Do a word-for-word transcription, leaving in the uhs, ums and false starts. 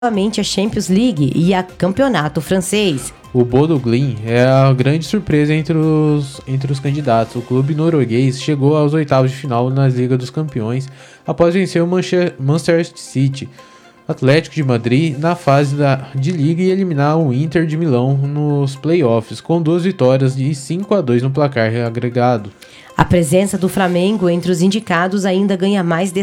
novamente a Champions League e a Campeonato Francês. O Bodo Glimt é a grande surpresa entre os, entre os candidatos. O clube norueguês chegou aos oitavos de final na Liga dos Campeões após vencer o Manche- Manchester City, Atlético de Madrid na fase da, de Liga e eliminar o Inter de Milão nos playoffs, com duas vitórias e cinco a dois no placar agregado. A presença do Flamengo entre os indicados ainda ganha mais